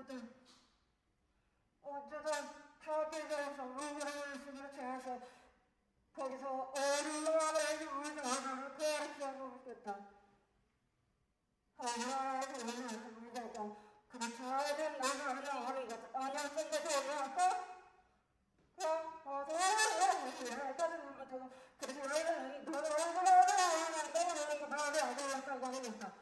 어쩌다 타계에서 물건을 채워서 거기서 얼마나 유명한 가르치고 있겠다. 얼마나 유명한 물건이다. 그 작은 나무를 어리가 안녕 생겨서 올라왔고 그래서